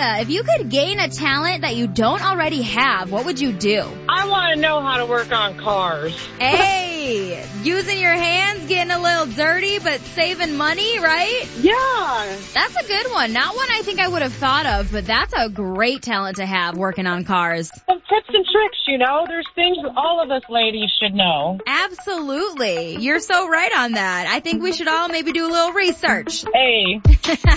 Dakota, if you could gain a talent that you don't already have, what would you do? I want to know how to work on cars. Hey, using your hands, getting a little dirty, but saving money, right? Yeah. That's a good one. Not one I think I would have thought of, but that's a great talent to have, working on cars. Some tips and tricks, there's things all of us ladies should know. Absolutely. You're so right on that. I think we should all maybe do a little research. Hey.